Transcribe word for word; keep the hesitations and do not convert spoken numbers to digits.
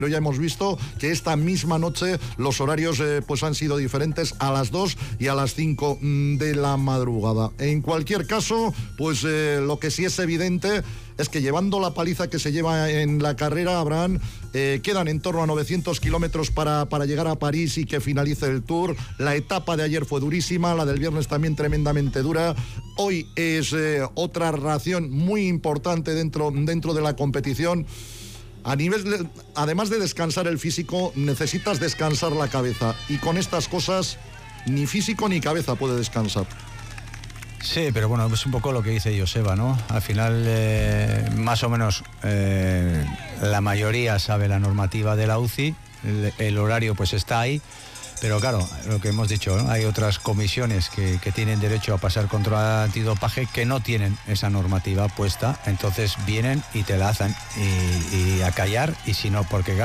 Pero ya hemos visto que esta misma noche los horarios eh, pues han sido diferentes a las dos y a las cinco de la madrugada. En cualquier caso, pues eh, lo que sí es evidente es que llevando la paliza que se lleva en la carrera, Abraham, eh, quedan en torno a novecientos kilómetros para, para llegar a París y que finalice el Tour. La etapa de ayer fue durísima, la del viernes también tremendamente dura. Hoy es eh, otra ración muy importante dentro, dentro de la competición. A nivel de, además de descansar el físico, necesitas descansar la cabeza. Y con estas cosas, ni físico ni cabeza puede descansar. Sí, pero bueno, es un poco lo que dice Joseba, ¿no? Al final, eh, más o menos, eh, la mayoría sabe la normativa de la U C I, el, el horario pues está ahí. Pero claro, lo que hemos dicho, ¿no? Hay otras comisiones que, que tienen derecho a pasar control antidopaje que no tienen esa normativa puesta, entonces vienen y te la hacen y, y a callar, y si no, porque